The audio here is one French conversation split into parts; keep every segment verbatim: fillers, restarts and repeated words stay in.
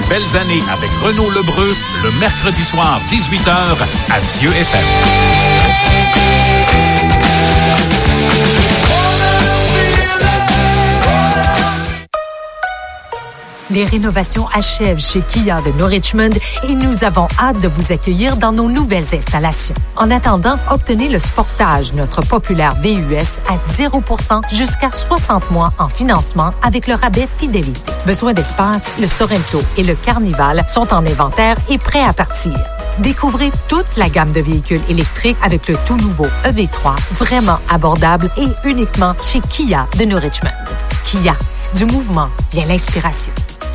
belles années avec Renaud Lebreu, le mercredi soir, dix-huit heures, à Cieux F M. Les rénovations achèvent chez Kia de New Richmond et nous avons hâte de vous accueillir dans nos nouvelles installations. En attendant, obtenez le Sportage, notre populaire V U S, à zéro pour cent jusqu'à soixante mois en financement avec le rabais Fidélité. Besoin d'espace? Le Sorento et le Carnival sont en inventaire et prêts à partir. Découvrez toute la gamme de véhicules électriques avec le tout nouveau E V trois, vraiment abordable et uniquement chez Kia de New Richmond. Kia, du mouvement vient l'inspiration.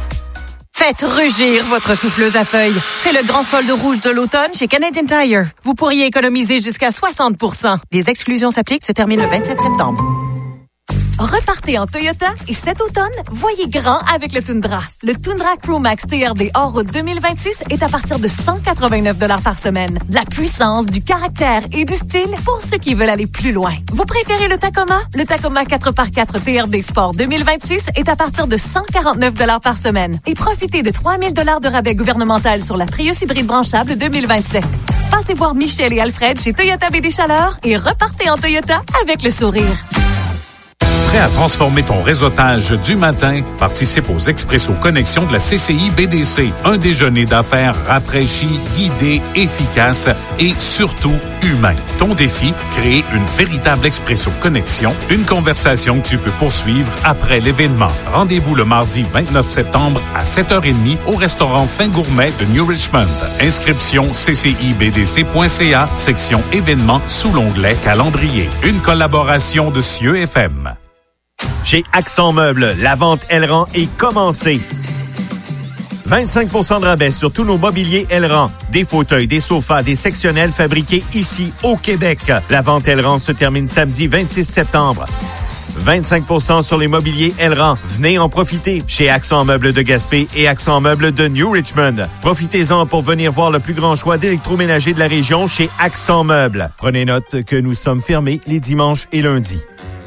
Faites rugir votre souffleuse à feuilles. C'est le grand solde rouge de l'automne chez Canadian Tire. Vous pourriez économiser jusqu'à soixante pour cent. Les exclusions s'appliquent, se terminent le vingt-sept septembre. Repartez en Toyota et cet automne, voyez grand avec le Tundra. Le Tundra Crewmax T R D hors-route deux mille vingt-six est à partir de cent quatre-vingt-neuf dollars par semaine. De la puissance, du caractère et du style pour ceux qui veulent aller plus loin. Vous préférez le Tacoma? Le Tacoma quatre par quatre T R D Sport deux mille vingt-six est à partir de cent quarante-neuf dollars par semaine. Et profitez de trois mille dollars de rabais gouvernemental sur la Prius hybride branchable deux mille vingt-sept. Passez voir Michel et Alfred chez Toyota B D Chaleur et repartez en Toyota avec le sourire. Prêt à transformer ton réseautage du matin? Participe aux Expresso Connexions de la C C I B D C. Un déjeuner d'affaires rafraîchi, guidé, efficace et surtout humain. Ton défi, créer une véritable Expresso Connexion, une conversation que tu peux poursuivre après l'événement. Rendez-vous le mardi vingt-neuf septembre à sept heures trente au restaurant Fin Gourmet de New Richmond. Inscription c c i b d c point c a, section événements sous l'onglet calendrier. Une collaboration de Cieux F M. Chez Accent Meubles, la vente Elran est commencée. vingt-cinq pour cent de rabais sur tous nos mobiliers Elran. Des fauteuils, des sofas, des sectionnels fabriqués ici au Québec. La vente Elran se termine samedi vingt-six septembre. vingt-cinq pour cent sur les mobiliers Elran. Venez en profiter chez Accent Meubles de Gaspé et Accent Meubles de New Richmond. Profitez-en pour venir voir le plus grand choix d'électroménager de la région chez Accent Meubles. Prenez note que nous sommes fermés les dimanches et lundis.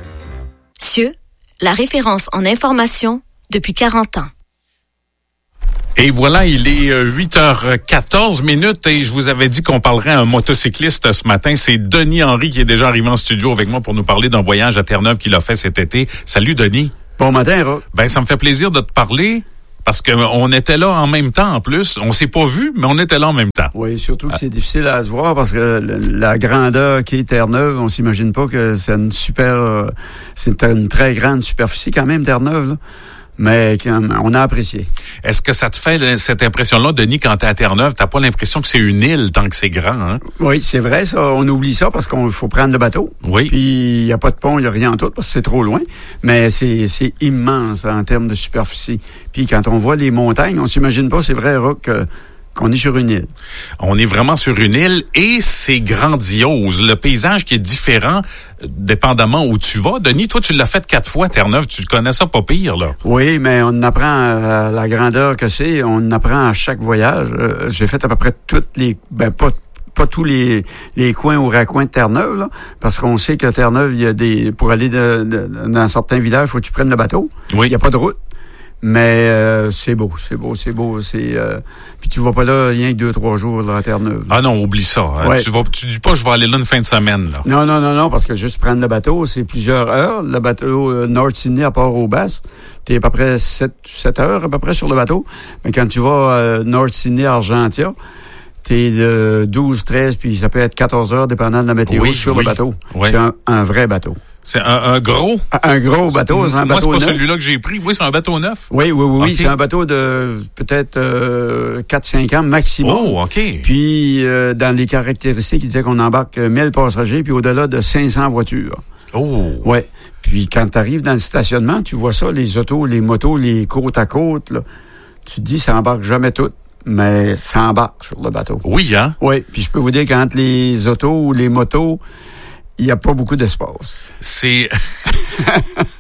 Cieux, la référence en information depuis quarante ans. Et voilà, il est huit heures quatorze minutes et je vous avais dit qu'on parlerait à un motocycliste ce matin. C'est Denis Henry qui est déjà arrivé en studio avec moi pour nous parler d'un voyage à Terre-Neuve qu'il a fait cet été. Salut Denis. Bon matin, Rob. Ben, ça me fait plaisir de te parler. Parce que on était là en même temps en plus. On s'est pas vu, mais on était là en même temps. Oui, surtout que c'est difficile à se voir parce que la grandeur qui est Terre-Neuve, on s'imagine pas que c'est une super, c'est une très grande superficie quand même, Terre-Neuve, là. Mais on a apprécié. Est-ce que ça te fait cette impression-là, Denis, quand t'es à Terre-Neuve, t'as pas l'impression que c'est une île tant que c'est grand, hein? Oui, c'est vrai, ça. On oublie ça parce qu'on faut prendre le bateau. Oui. Puis il y a pas de pont, il y a rien en tout parce que c'est trop loin. Mais c'est c'est immense en termes de superficie. Puis quand on voit les montagnes, on s'imagine pas, c'est vrai, Rock, que qu'on est sur une île. On est vraiment sur une île et c'est grandiose. Le paysage qui est différent, dépendamment où tu vas. Denis, toi, tu l'as fait quatre fois, Terre-Neuve. Tu connais ça pas pire, là. Oui, mais on apprend à la grandeur que c'est. On apprend à chaque voyage. Euh, j'ai fait à peu près toutes les... Ben, pas pas tous les les coins ou raccoins de Terre-Neuve, là, parce qu'on sait qu'à Terre-Neuve, il y a des... Pour aller de, de, dans certains villages, il faut que tu prennes le bateau. Oui. Il n'y a pas de route. Mais euh, c'est beau, c'est beau, c'est beau, c'est euh, puis tu vas pas là rien que deux trois jours là, à Terre-Neuve. Ah non, oublie ça. Hein. Ouais. Tu vas, tu dis pas je vais aller là une fin de semaine là. Non non non non parce que juste prendre le bateau c'est plusieurs heures. Le bateau euh, North Sydney à Port-aux-Basses, t'es à peu près sept sept heures à peu près sur le bateau. Mais quand tu vas euh, North Sydney Argentia, t'es de douze treize puis ça peut être quatorze heures dépendant de la météo oui, sur oui, le bateau. Oui. C'est un, un vrai bateau. C'est un, un gros? Un gros bateau, c'est, c'est un moi, bateau c'est pas neuf. celui-là que j'ai pris. Oui, c'est un bateau neuf. Oui, oui, oui, okay. oui. C'est un bateau de peut-être euh, quatre cinq ans maximum. Oh, OK. Puis, euh, dans les caractéristiques, il disait qu'on embarque mille passagers, puis au-delà de cinq cents voitures. Oh. Ouais. Puis, quand tu arrives dans le stationnement, tu vois ça, les autos, les motos, les côte à côte, là. Tu te dis, ça embarque jamais toutes. Mais ça embarque sur le bateau. Oui, hein? Oui. Puis, je peux vous dire qu'entre les autos ou les motos, il n'y a pas beaucoup d'espace. C'est...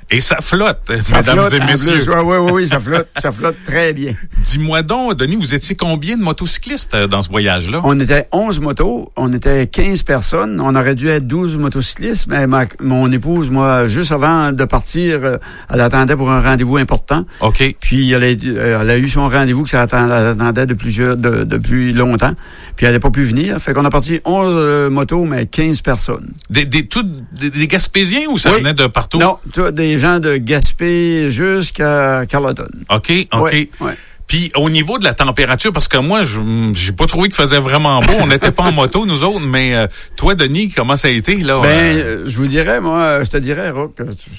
Et ça flotte, ça mesdames flotte, et messieurs. Oui, oui, oui, ça flotte, ça flotte très bien. Dis-moi donc, Denis, vous étiez combien de motocyclistes dans ce voyage-là? On était onze motos, on était quinze personnes, on aurait dû être douze motocyclistes, mais ma, mon épouse, moi, juste avant de partir, elle attendait pour un rendez-vous important. OK. Puis elle a, elle a eu son rendez-vous que ça attendait depuis, de, depuis longtemps, puis elle n'a pas pu venir. Fait qu'on a parti onze euh, motos, mais quinze personnes. Des, des, tout, des, des Gaspésiens ou ça oui. venait de partout? Non, tout, des gens de Gaspé jusqu'à Carleton. OK, OK. Ouais, ouais. Puis au niveau de la température, parce que moi, je j'ai pas trouvé qu'il faisait vraiment beau. On n'était pas en moto, nous autres, mais euh, toi, Denis, comment ça a été, là? Ben, euh... je vous dirais, moi, je te dirais, Rock,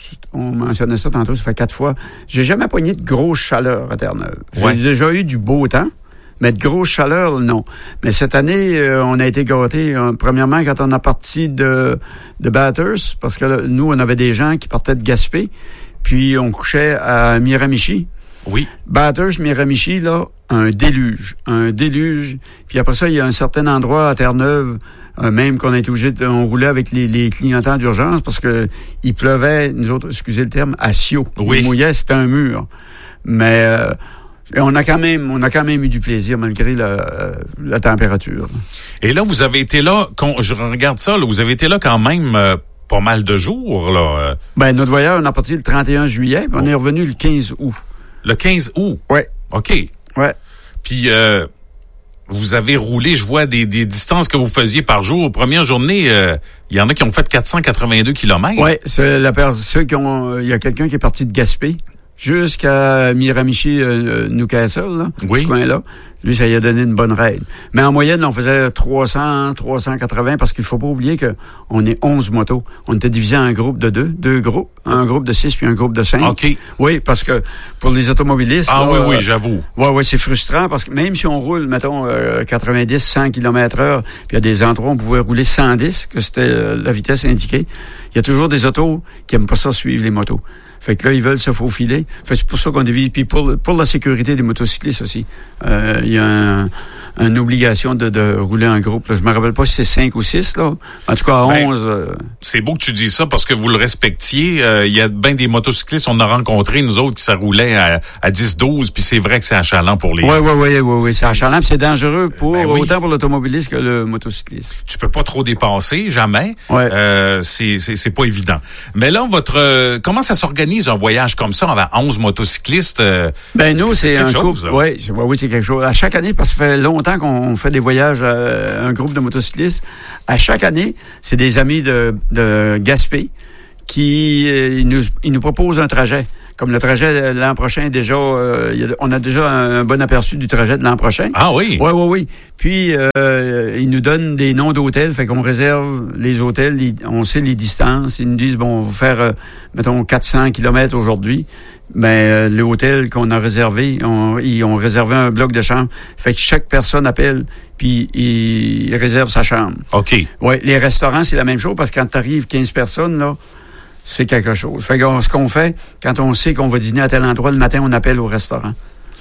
on mentionnait ça tantôt, ça fait quatre fois. J'ai jamais pogné de grosse chaleur à Terre-Neuve. J'ai ouais. déjà eu du beau temps. Mais de grosse chaleur, non. Mais cette année, euh, on a été gâtés. Euh, premièrement, quand on a parti de, de Bathurst, parce que là, nous, on avait des gens qui partaient de Gaspé, puis on couchait à Miramichi. Oui. Bathurst, Miramichi, là, un déluge. Un déluge. Puis après ça, il y a un certain endroit à Terre-Neuve, euh, même qu'on a été obligé de, on roulait avec les, les clignotants d'urgence parce que il pleuvait, nous autres, excusez le terme, à Sio. Oui. Il mouillait, c'était un mur. Mais, euh, Et on a quand même, on a quand même eu du plaisir malgré la, la température. Et là, vous avez été là, quand je regarde ça, là, vous avez été là quand même euh, pas mal de jours, là. Ben, notre voyage, on a parti le trente et un juillet, puis on oh. est revenu le quinze août. Le quinze août? Oui. OK. Ouais. Puis, euh, vous avez roulé, je vois, des, des distances que vous faisiez par jour. Première journée, il euh, y en a qui ont fait quatre cent quatre-vingt-deux kilomètres. Oui, c'est la ceux qui ont, il y a quelqu'un qui est parti de Gaspé jusqu'à Miramichi, euh, Newcastle, là, oui. ce coin-là. Lui, ça lui a donné une bonne raide. Mais en moyenne, on faisait trois cents, trois cent quatre-vingts, parce qu'il faut pas oublier que on est onze motos. On était divisé en groupes de deux, deux groupes, un groupe de six puis un groupe de cinq. OK. Oui, parce que pour les automobilistes... Ah là, oui, oui, euh, j'avoue. Oui, oui, c'est frustrant, parce que même si on roule, mettons, euh, quatre-vingt-dix, cent kilomètres heure, puis il y a des endroits où on pouvait rouler cent dix, que c'était euh, la vitesse indiquée, il y a toujours des autos qui aiment pas ça suivre les motos. Fait que là, ils veulent se faufiler. Fait que c'est pour ça qu'on divise. Puis pour, pour la sécurité des motocyclistes aussi, euh, il y a un, une obligation de, de rouler en groupe. Là. Je me rappelle pas si c'est cinq ou six, là. En tout cas, ben, onze. Euh... C'est beau que tu dis ça parce que vous le respectiez. Euh, il y a bien des motocyclistes, on a rencontré, nous autres, qui ça roulait à, à dix douze, puis c'est vrai que c'est achalant pour les... Oui, oui, oui, oui, oui. C'est achalant, puis c'est dangereux pour ben oui. autant pour l'automobiliste que le motocycliste. Tu peux pas trop dépasser, jamais. Ouais. Euh, c'est, c'est, c'est pas évident. Mais là, votre... Euh, comment ça s'organise un voyage comme ça avec onze motocyclistes? Euh, ben nous, c'est, c'est un chose, couple. Oui, ouais, oui, c'est quelque chose. À chaque année, parce que ça fait longtemps qu'on fait des voyages à un groupe de motocyclistes. À chaque année, c'est des amis de, de Gaspé qui euh, ils nous, ils nous proposent un trajet. Comme le trajet l'an prochain, déjà, euh, y a, on a déjà un, un bon aperçu du trajet de l'an prochain. Ah oui? Oui, oui, oui. Puis, euh, ils nous donnent des noms d'hôtels, fait qu'on réserve les hôtels, les, on sait les distances. Ils nous disent, bon, on va faire, euh, mettons, quatre cents kilomètres aujourd'hui. Ben, euh, l'hôtel qu'on a réservé, on, ils ont réservé un bloc de chambre. Fait que chaque personne appelle, puis il réserve sa chambre. OK. Oui, les restaurants, c'est la même chose, parce que quand t'arrives quinze personnes, là, c'est quelque chose. Fait que ce qu'on fait, quand on sait qu'on va dîner à tel endroit, le matin, on appelle au restaurant.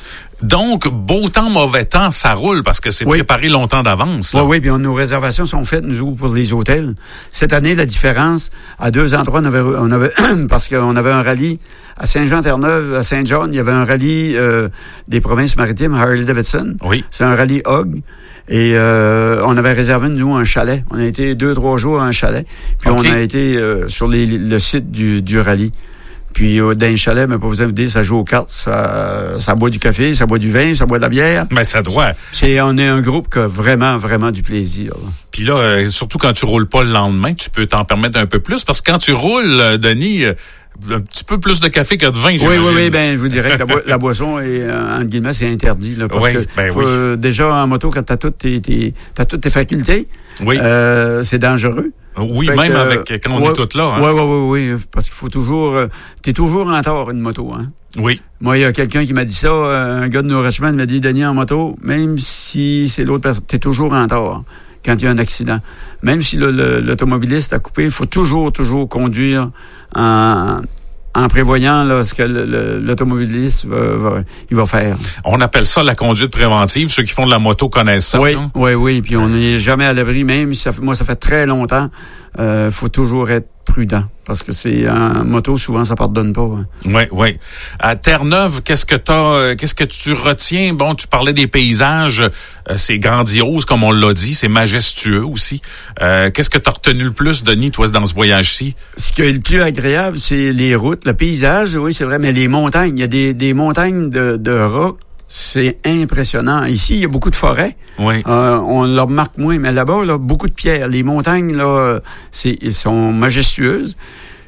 Donc, beau temps, mauvais temps, ça roule parce que c'est oui. préparé longtemps d'avance. Oui, oui, puis on, nos réservations sont faites, nous, pour les hôtels. Cette année, la différence, à deux endroits, on avait, on avait parce qu'on avait un rallye à Saint-Jean-Terre-Neuve, à Saint-John, il y avait un rallye euh, des provinces maritimes, Harley-Davidson. Oui. C'est un rallye Hog. Et euh, on avait réservé, nous, un chalet. On a été deux, trois jours à un chalet. Puis okay. on a été euh, sur les, le site du, du rallye. Puis euh, dans un chalet, mais pas vous dire, ça joue aux cartes, ça, ça boit du café, ça boit du vin, ça boit de la bière. Mais ça doit. C'est, on est un groupe qui a vraiment, vraiment du plaisir. Là. Puis là, euh, surtout quand tu roules pas le lendemain, tu peux t'en permettre un peu plus. Parce que quand tu roules, euh, Denis... Euh, un petit peu plus de café que de vin, j'imagine. Oui, oui, oui, ben, je vous dirais que la, bo- la boisson est, euh, entre guillemets, c'est interdit, là. Parce oui, que, ben faut, oui. euh, déjà, en moto, quand t'as toutes tes, tes, t'as toutes tes facultés, oui. euh, c'est dangereux. Oui, fait même que, avec, quand on ouais, est tous là, hein. Oui, oui, oui, oui, parce qu'il faut toujours, euh, t'es toujours en tort, une moto, hein. Oui. Moi, il y a quelqu'un qui m'a dit ça, euh, un gars de Nourishman m'a dit, Denis, en moto, même si c'est l'autre personne, t'es toujours en tort quand il y a un accident. Même si le, le, l'automobiliste a coupé, il faut toujours, toujours conduire en, en prévoyant là, ce que le, le, l'automobiliste va, va, il va faire. On appelle ça la conduite préventive. Ceux qui font de la moto connaissent ça. Oui, non? oui, oui. Puis on n'est jamais à l'abri, même si ça fait, moi, ça fait très longtemps. euh, faut toujours être prudent. Parce que c'est en moto, souvent, ça pardonne pas. Hein. Oui, oui. À Terre-Neuve, qu'est-ce que t'as, qu'est-ce que tu retiens? Bon, tu parlais des paysages, euh, c'est grandiose, comme on l'a dit, c'est majestueux aussi. Euh, qu'est-ce que t'as retenu le plus, Denis, toi, dans ce voyage-ci? Ce qui est le plus agréable, c'est les routes, le paysage, oui, c'est vrai, mais les montagnes. Il y a des, des montagnes de, de roc. C'est impressionnant. Ici, il y a beaucoup de forêts. Oui. Euh, on le remarque moins, mais là-bas, là, beaucoup de pierres. Les montagnes, là, c'est, elles sont majestueuses.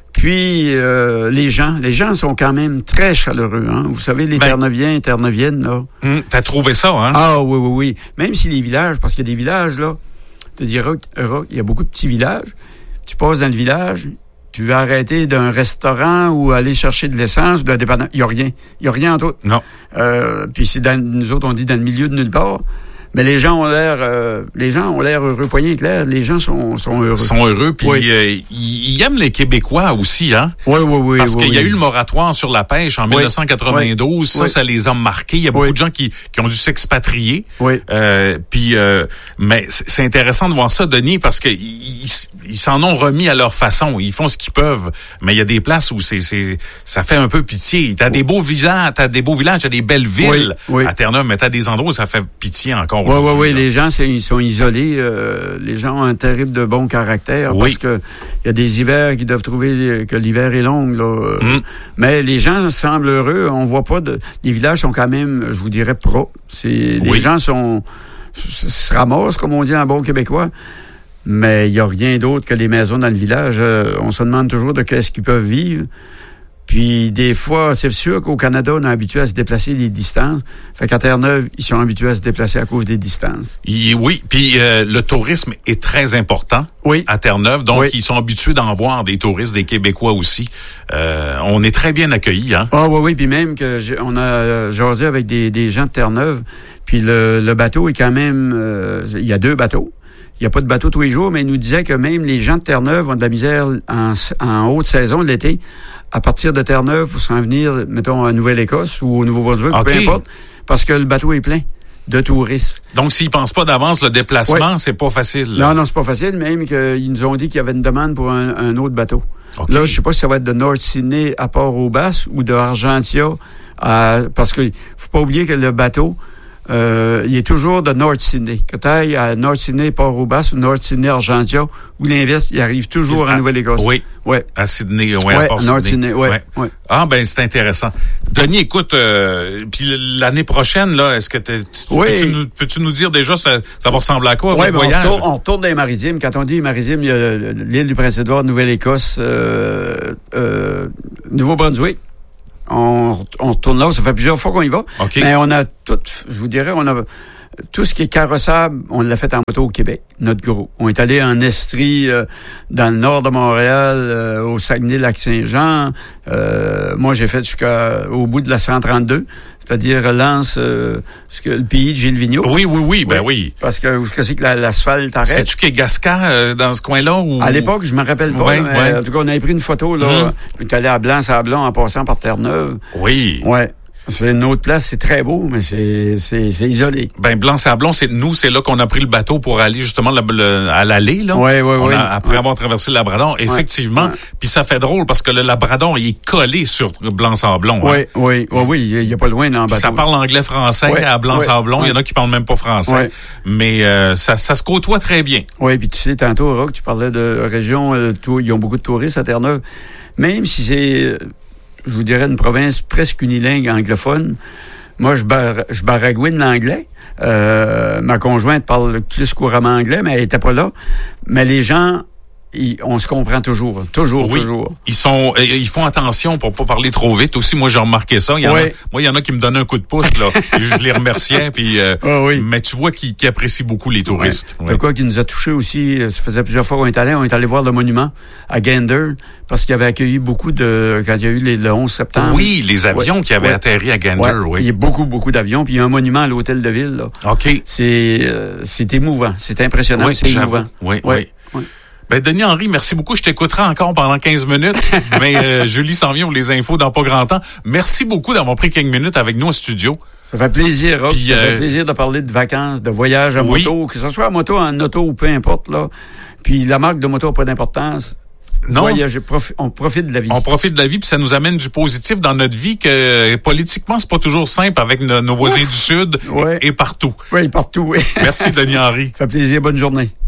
Puis, euh, les gens, les gens sont quand même très chaleureux, hein. Vous savez, les ben, Terre-Neuviens et Terre-Neuviennes, là. Hum, t'as trouvé ça, hein? Ah, oui, oui, oui. Même si les villages, parce qu'il y a des villages, là, tu te diras, il y a beaucoup de petits villages. Tu passes dans le village, tu veux arrêter d'un restaurant ou aller chercher de l'essence ou de la dépanneur. Il n'y a rien. Il n'y a rien en tout. Non. Euh, puis c'est dans, nous autres, on dit dans le milieu de nulle part. Mais les gens ont l'air, euh, les gens ont l'air heureux, poignet clair. Les gens sont, sont heureux. Ils sont heureux, puis oui. euh, ils, ils aiment les Québécois aussi, hein. Oui, oui, oui. Parce oui, qu'il oui. y a eu le moratoire sur la pêche en oui. dix-neuf cent quatre-vingt-douze. Oui. Ça, oui. ça les a marqués. Il y a beaucoup oui. de gens qui, qui ont dû s'expatrier. Oui. Euh, puis, euh, mais c'est intéressant de voir ça, Denis, parce que ils, ils s'en ont remis à leur façon. Ils font ce qu'ils peuvent. Mais il y a des places où c'est, c'est, ça fait un peu pitié. T'as oui. des beaux villages, t'as des beaux villages, t'as des belles villes oui. Oui. à Terre-Neuve, mais t'as des endroits où ça fait pitié encore. Oui, oui, oui. Les gens, c'est, ils sont isolés. Euh, les gens ont un terrible de bon caractère oui. parce que il y a des hivers qui doivent trouver que l'hiver est long. Là. Mm. Mais les gens semblent heureux. On voit pas de. Les villages sont quand même, je vous dirais, propres. C'est les oui. gens sont se ramassent, comme on dit en bon québécois. Mais il y a rien d'autre que les maisons dans le village. Euh, on se demande toujours de qu'est-ce qu'ils peuvent vivre. Puis des fois, c'est sûr qu'au Canada, on est habitué à se déplacer des distances. Fait qu'à Terre-Neuve, ils sont habitués à se déplacer à cause des distances. Et oui, puis euh, le tourisme est très important oui. à Terre-Neuve. Donc, oui. ils sont habitués d'en voir des touristes, des Québécois aussi. Euh, on est très bien accueillis, hein? Ah oui, oui, puis même que j'ai, on a jasé avec des, des gens de Terre-Neuve. Puis le, le bateau est quand même... Euh, il y a deux bateaux. Il n'y a pas de bateau tous les jours, mais il nous disait que même les gens de Terre-Neuve ont de la misère en, en haute saison l'été. À partir de Terre-Neuve, pour s'en venir, mettons, à Nouvelle-Écosse ou au Nouveau-Brunswick, okay. peu importe, parce que le bateau est plein de touristes. Donc, s'ils pensent pas d'avance, le déplacement, oui. c'est pas facile. Là. Non, non, c'est pas facile, même qu'ils nous ont dit qu'il y avait une demande pour un, un autre bateau. Okay. Là, je sais pas si ça va être de North Sydney à Port-aux-Basses ou de Argentia, à, parce que faut pas oublier que le bateau, Euh, il est toujours de North Sydney. Que tu ailles à North Sydney, Port-aux-Basses ou North Sydney, Argentia, ou l'inverse, il arrive toujours à, à Nouvelle-Écosse. Oui. Ouais. À Sydney, ouais, ouais à Port North Sydney. Ouais. ouais. ouais. Ah, ben, c'est intéressant. Denis, écoute, euh, puis l'année prochaine, là, est-ce que t'es, oui. peux-tu nous, peux-tu nous dire déjà, ça, ça va ressembler à quoi, ouais, votre voyage? On retourne, on retourne dans les Maritimes. Quand on dit Maritimes, il y a l'île du Prince-Édouard, Nouvelle-Écosse, euh, euh, Nouveau-Brunswick. On, on retourne là, ça fait plusieurs fois qu'on y va. Okay. Mais on a tout, je vous dirais, on a tout ce qui est carrossable, on l'a fait en moto au Québec, notre gros. On est allé en Estrie, euh, dans le nord de Montréal, euh, au Saguenay-Lac-Saint-Jean. Euh, moi, j'ai fait jusqu'au bout de la cent trente-deux, c'est-à-dire Lance, euh, le pays de Gilles Vigneault. Oui, oui, oui, ben oui. Parce que vous savez que la, l'asphalte arrête. C'est-tu Kegaska, euh, dans ce coin-là? Ou... À l'époque, je me rappelle pas. Ouais, mais, ouais. En tout cas, on avait pris une photo, là. Mmh. On est allé à Blanc-Sablon en passant par Terre-Neuve. Oui. Ouais. C'est une autre place, c'est très beau, mais c'est c'est, c'est isolé. Ben Blanc-Sablon, c'est nous, c'est là qu'on a pris le bateau pour aller justement le, le, à l'allée là. Oui, oui, oui. Après ouais. avoir traversé le Labrador, effectivement. Ouais. Puis ça fait drôle parce que le Labrador, il est collé sur Blanc-Sablon. Oui, hein. oui, oui, oui, il y a pas loin dans le bateau. Ça parle anglais-français ouais, à Blanc-Sablon. ouais, il y en a qui parlent même pas français, ouais. mais euh, ça, ça se côtoie très bien. Oui, puis tu sais, tantôt, Rock, tu parlais de région, euh, tout, ils ont beaucoup de touristes à Terre-Neuve. Même si c'est, je vous dirais, une province presque unilingue anglophone. Moi, je, bar, je baragouine l'anglais. Euh, ma conjointe parle plus couramment anglais, mais elle était pas là. Mais les gens, ils, on se comprend toujours. Toujours, oui, toujours. Ils sont, ils font attention pour pas parler trop vite. Aussi, moi, j'ai remarqué ça. Il y en oui. a, moi, il y en a qui me donnent un coup de pouce, là. Je les remerciais, puis, euh, oh, oui. mais tu vois qu'ils, qu'ils apprécient beaucoup les touristes. Ouais. Ouais. De quoi qui nous a touchés aussi, ça faisait plusieurs fois qu'on est allé, on est allé voir le monument à Gander, parce qu'il avait accueilli beaucoup de, quand il y a eu les, le onze septembre. Oui, les avions ouais. qui avaient ouais. atterri à Gander, ouais. oui. Il y a beaucoup, beaucoup d'avions, puis il y a un monument à l'hôtel de ville, là. OK. C'est, euh, c'est émouvant, c'est impressionnant, oui, c'est j'avoue. émouvant. Oui, ouais. oui. Ouais. Ben, Denis Henry, merci beaucoup. Je t'écouterai encore pendant quinze minutes. mais euh, Julie s'en vient pour les infos dans pas grand temps. Merci beaucoup d'avoir pris quelques minutes avec nous en studio. Ça fait plaisir, Rob. Puis, ça euh... fait plaisir de parler de vacances, de voyage à oui. moto, que ce soit à moto, en auto ou peu importe, là. Puis la marque de moto n'a pas d'importance. Non. Voyager, profi- on profite de la vie. On profite de la vie, puis ça nous amène du positif dans notre vie, que euh, politiquement, c'est pas toujours simple avec no- nos voisins Ouf. du Sud ouais. et, et partout. Oui, partout, oui. Merci, Denis Henry. Ça fait plaisir. Bonne journée.